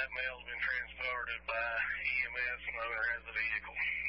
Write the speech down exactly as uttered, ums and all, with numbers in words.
that male's been transported by E M S and the other has the vehicle.